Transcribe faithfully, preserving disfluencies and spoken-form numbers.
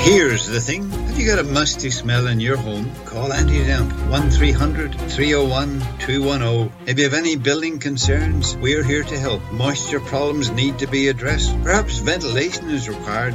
Here's the thing. Have you got a musty smell in your home? Call Anti-Damp one three hundred, three oh one, two one oh. If you have any building concerns, we're here to help. Moisture problems need to be addressed. Perhaps ventilation is required.